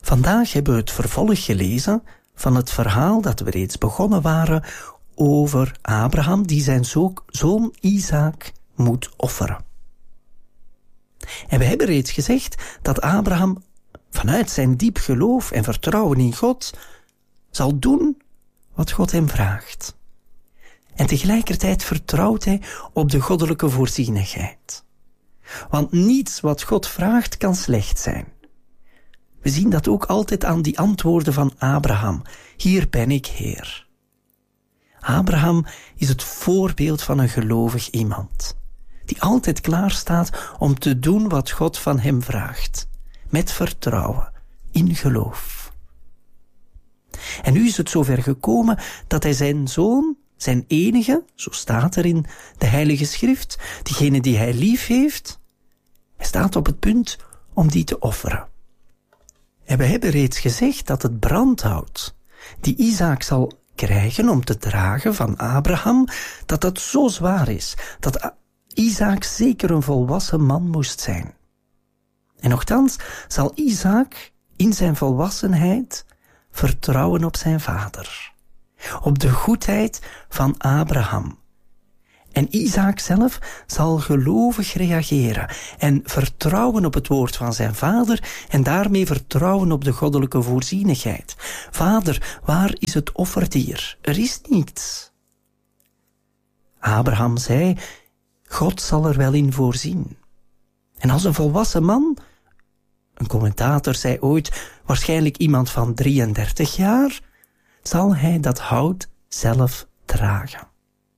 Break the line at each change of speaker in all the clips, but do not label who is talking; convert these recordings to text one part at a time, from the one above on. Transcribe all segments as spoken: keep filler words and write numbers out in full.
Vandaag hebben we het vervolg gelezen van het verhaal dat we reeds begonnen waren over Abraham die zijn zoon Isaak moet offeren. En we hebben reeds gezegd dat Abraham vanuit zijn diep geloof en vertrouwen in God zal doen wat God hem vraagt. En tegelijkertijd vertrouwt hij op de goddelijke voorzienigheid. Want niets wat God vraagt kan slecht zijn. We zien dat ook altijd aan die antwoorden van Abraham. Hier ben ik, Heer. Abraham is het voorbeeld van een gelovig iemand, die altijd klaar staat om te doen wat God van hem vraagt. Met vertrouwen, in geloof. En nu is het zover gekomen dat hij zijn zoon, zijn enige, zo staat er in de Heilige Schrift, diegene die hij lief heeft, hij staat op het punt om die te offeren. En we hebben reeds gezegd dat het brandhout die Isaak zal krijgen om te dragen van Abraham, dat dat zo zwaar is, dat Isaak zeker een volwassen man moest zijn. En nochtans zal Isaak in zijn volwassenheid vertrouwen op zijn vader, op de goedheid van Abraham. En Isaak zelf zal gelovig reageren en vertrouwen op het woord van zijn vader en daarmee vertrouwen op de goddelijke voorzienigheid. Vader, waar is het offerdier? Er is niets. Abraham zei, God zal er wel in voorzien. En als een volwassen man, een commentator zei ooit, waarschijnlijk iemand van drieëndertig jaar, zal hij dat hout zelf dragen.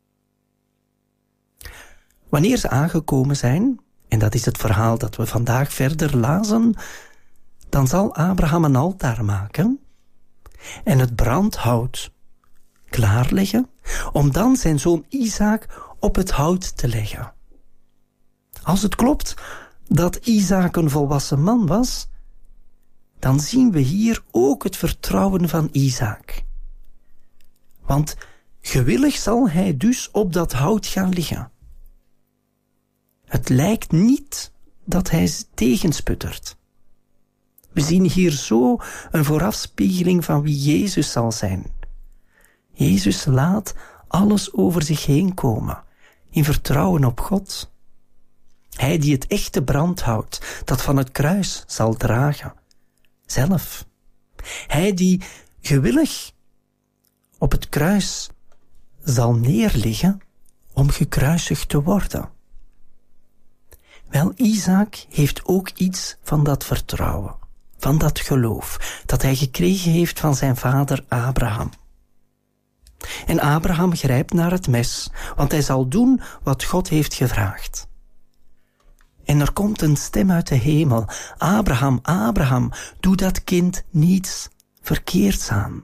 Wanneer ze aangekomen zijn, en dat is het verhaal dat we vandaag verder lazen, dan zal Abraham een altaar maken en het brandhout klaarleggen, om dan zijn zoon Isaak op het hout te leggen. Als het klopt dat Isaak een volwassen man was, dan zien we hier ook het vertrouwen van Isaak. Want gewillig zal hij dus op dat hout gaan liggen. Het lijkt niet dat hij tegensputtert. We zien hier zo een voorafspiegeling van wie Jezus zal zijn. Jezus laat alles over zich heen komen, in vertrouwen op God. Hij die het echte brandhout, dat van het kruis zal dragen, zelf. Hij die gewillig op het kruis zal neerliggen om gekruisigd te worden. Wel, Isaak heeft ook iets van dat vertrouwen, van dat geloof, dat hij gekregen heeft van zijn vader Abraham. En Abraham grijpt naar het mes, want hij zal doen wat God heeft gevraagd. En er komt een stem uit de hemel. Abraham, Abraham, doe dat kind niets verkeerds aan.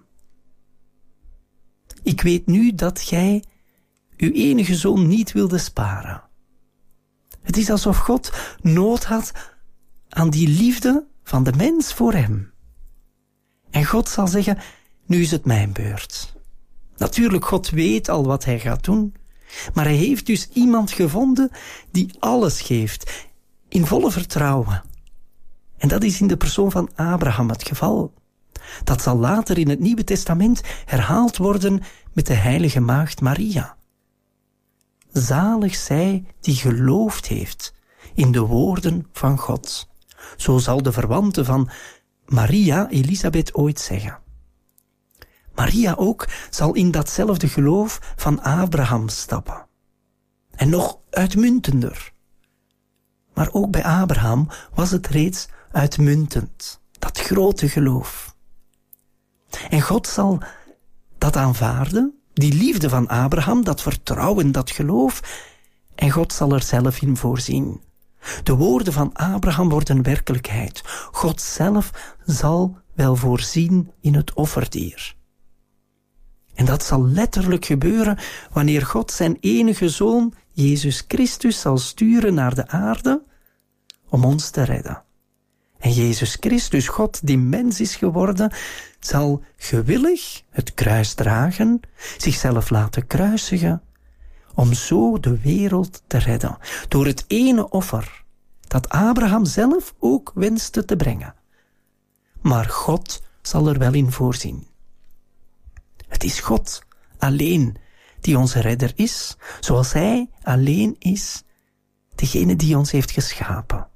Ik weet nu dat gij uw enige zoon niet wilde sparen. Het is alsof God nood had aan die liefde van de mens voor hem. En God zal zeggen, nu is het mijn beurt. Natuurlijk, God weet al wat hij gaat doen, maar hij heeft dus iemand gevonden die alles geeft, in volle vertrouwen. En dat is in de persoon van Abraham het geval. Dat zal later in het Nieuwe Testament herhaald worden met de heilige maagd Maria. Zalig zij die geloofd heeft in de woorden van God. Zo zal de verwante van Maria, Elisabeth, ooit zeggen. Maria ook zal in datzelfde geloof van Abraham stappen. En nog uitmuntender. Maar ook bij Abraham was het reeds uitmuntend, dat grote geloof. En God zal dat aanvaarden, die liefde van Abraham, dat vertrouwen, dat geloof, en God zal er zelf in voorzien. De woorden van Abraham worden werkelijkheid. God zelf zal wel voorzien in het offerdier. En dat zal letterlijk gebeuren wanneer God zijn enige zoon, Jezus Christus, zal sturen naar de aarde om ons te redden. En Jezus Christus, God die mens is geworden, zal gewillig het kruis dragen, zichzelf laten kruisigen, om zo de wereld te redden, door het ene offer dat Abraham zelf ook wenste te brengen. maar God zal er wel in voorzien. Het is God alleen die onze redder is, zoals Hij alleen is degene die ons heeft geschapen.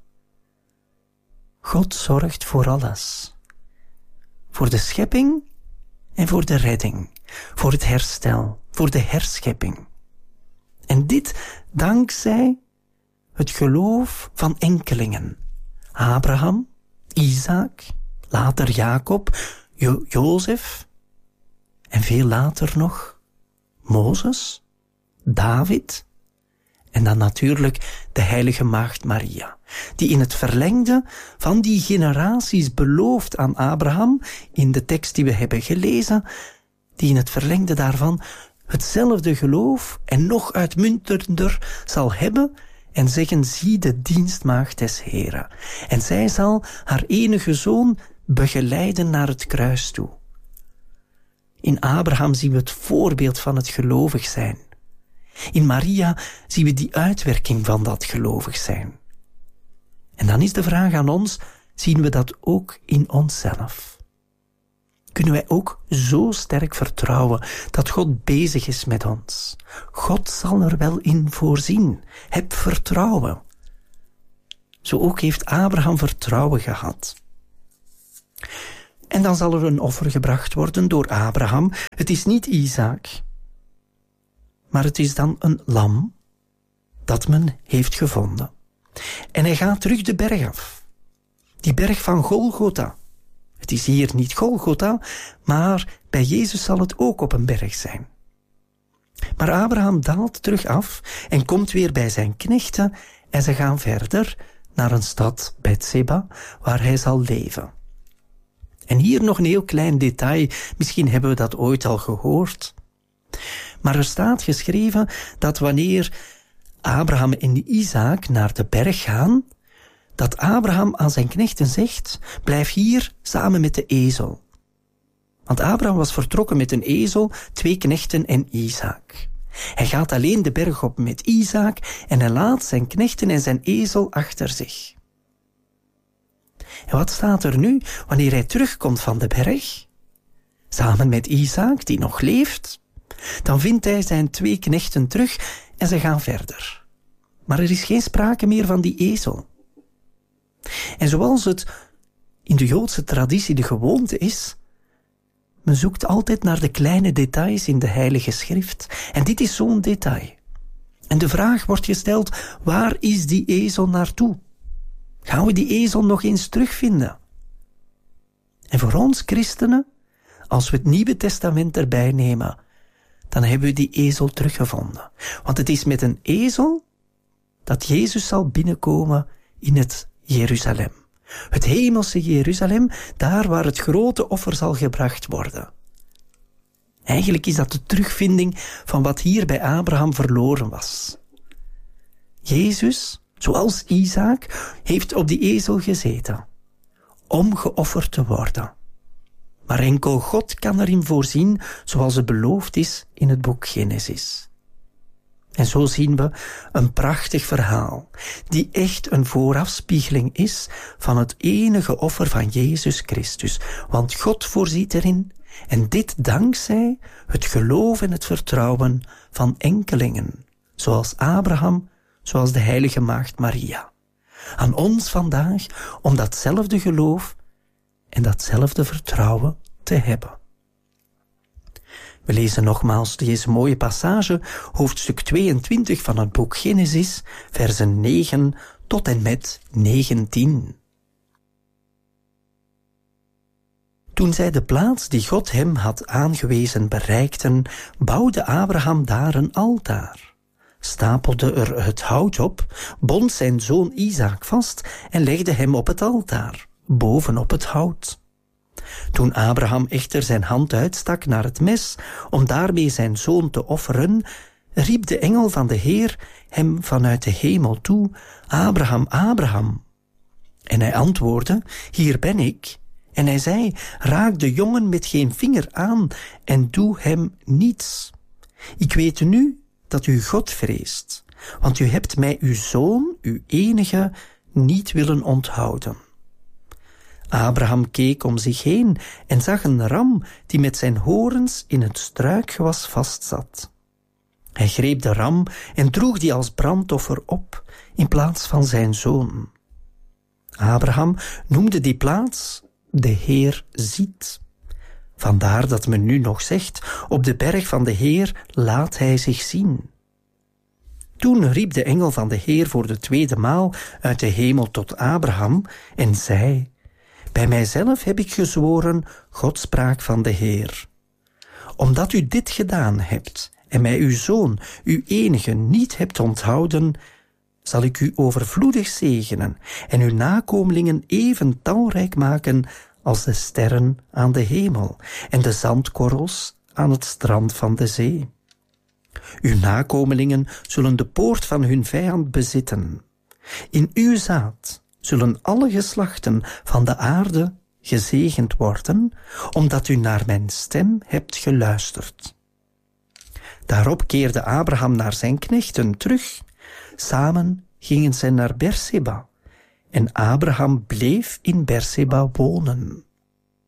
God zorgt voor alles. Voor de schepping en voor de redding, voor het herstel, voor de herschepping. En dit dankzij het geloof van enkelingen. Abraham, Isaac, later Jacob, jo- Jozef en veel later nog Mozes, David en dan natuurlijk de heilige maagd Maria, die in het verlengde van die generaties belooft aan Abraham, in de tekst die we hebben gelezen, die in het verlengde daarvan hetzelfde geloof en nog uitmunterender zal hebben en zeggen, zie de dienstmaagd des Heren. En zij zal haar enige zoon begeleiden naar het kruis toe. In Abraham zien we het voorbeeld van het gelovig zijn. In Maria zien we die uitwerking van dat gelovig zijn. En dan is de vraag aan ons, zien we dat ook in onszelf? Kunnen wij ook zo sterk vertrouwen dat God bezig is met ons? God zal er wel in voorzien. Heb vertrouwen. Zo ook heeft Abraham vertrouwen gehad. En dan zal er een offer gebracht worden door Abraham. Het is niet Isaac, maar het is dan een lam dat men heeft gevonden. En hij gaat terug de berg af. Die berg van Golgotha. Het is hier niet Golgotha, maar bij Jezus zal het ook op een berg zijn. Maar Abraham daalt terug af en komt weer bij zijn knechten en ze gaan verder naar een stad Bethseba waar hij zal leven. En hier nog een heel klein detail, misschien hebben we dat ooit al gehoord. Maar er staat geschreven dat wanneer Abraham en Isaac naar de berg gaan, dat Abraham aan zijn knechten zegt, blijf hier samen met de ezel. Want Abraham was vertrokken met een ezel, twee knechten en Isaac. Hij gaat alleen de berg op met Isaac en hij laat zijn knechten en zijn ezel achter zich. En wat staat er nu wanneer hij terugkomt van de berg? Samen met Isaac, die nog leeft, dan vindt hij zijn twee knechten terug en ze gaan verder. Maar er is geen sprake meer van die ezel. En zoals het in de Joodse traditie de gewoonte is, men zoekt altijd naar de kleine details in de Heilige Schrift. En dit is zo'n detail. En de vraag wordt gesteld, waar is die ezel naartoe? Gaan we die ezel nog eens terugvinden? En voor ons christenen, als we het Nieuwe Testament erbij nemen, dan hebben we die ezel teruggevonden. Want het is met een ezel dat Jezus zal binnenkomen in het Jeruzalem. Het hemelse Jeruzalem, daar waar het grote offer zal gebracht worden. Eigenlijk is dat de terugvinding van wat hier bij Abraham verloren was. Jezus, zoals Isaac, heeft op die ezel gezeten, om geofferd te worden. Maar enkel God kan erin voorzien, zoals het beloofd is in het boek Genesis. En zo zien we een prachtig verhaal, die echt een voorafspiegeling is van het enige offer van Jezus Christus. Want God voorziet erin, en dit dankzij het geloof en het vertrouwen van enkelingen, zoals Abraham, zoals de heilige maagd Maria. Aan ons vandaag om datzelfde geloof en datzelfde vertrouwen te hebben. We lezen nogmaals deze mooie passage, hoofdstuk tweeëntwintig van het boek Genesis, versen negen tot en met negentien. Toen zij de plaats die God hem had aangewezen bereikten, bouwde Abraham daar een altaar, stapelde er het hout op, bond zijn zoon Isaac vast en legde hem op het altaar, bovenop het hout. Toen Abraham echter zijn hand uitstak naar het mes, om daarmee zijn zoon te offeren, riep de engel van de Heer hem vanuit de hemel toe, Abraham, Abraham. En hij antwoordde, hier ben ik. En hij zei, raak de jongen met geen vinger aan en doe hem niets. Ik weet nu dat u God vreest, want u hebt mij uw zoon, uw enige, niet willen onthouden. Abraham keek om zich heen en zag een ram die met zijn horens in het struikgewas vastzat. Hij greep de ram en droeg die als brandoffer op in plaats van zijn zoon. Abraham noemde die plaats de Heer ziet. Vandaar dat men nu nog zegt, op de berg van de Heer laat hij zich zien. Toen riep de engel van de Heer voor de tweede maal uit de hemel tot Abraham en zei: bij mijzelf heb ik gezworen, God sprak van de Heer. Omdat u dit gedaan hebt en mij uw zoon, uw enige, niet hebt onthouden, zal ik u overvloedig zegenen en uw nakomelingen even talrijk maken als de sterren aan de hemel en de zandkorrels aan het strand van de zee. Uw nakomelingen zullen de poort van hun vijand bezitten. In uw zaad zullen alle geslachten van de aarde gezegend worden, omdat u naar mijn stem hebt geluisterd. Daarop keerde Abraham naar zijn knechten terug. Samen gingen zij naar Berseba. En Abraham bleef in Berseba wonen.